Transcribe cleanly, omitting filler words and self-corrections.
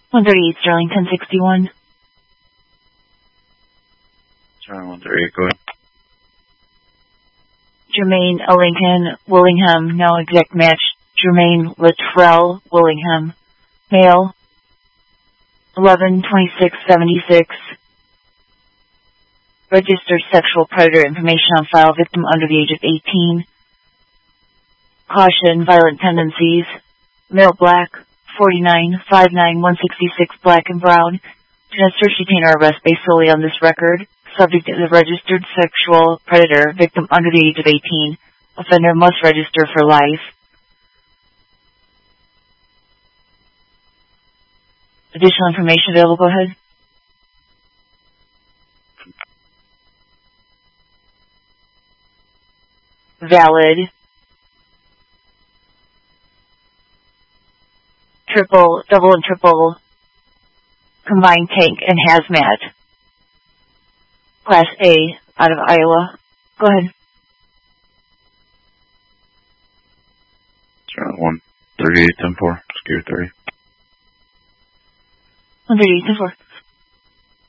138 Sterling, 1061. Sterling 138, go ahead. Jermaine Lincoln, Willingham, now exact match. Jermaine Littrell, Willingham, male, 11/26/76. Registered sexual predator information on file, victim under the age of 18. Caution, violent tendencies. Male, black, 49, 5'9", 166, black and brown. Do not search, detain, or arrest based solely on this record. Subject is a registered sexual predator, victim under the age of 18. Offender must register for life. Additional information available, go ahead. Valid. Double and triple combined tank and hazmat. Class A out of Iowa. Go ahead. Sterling 138, 10-4, Secure 30. 138, 10-4.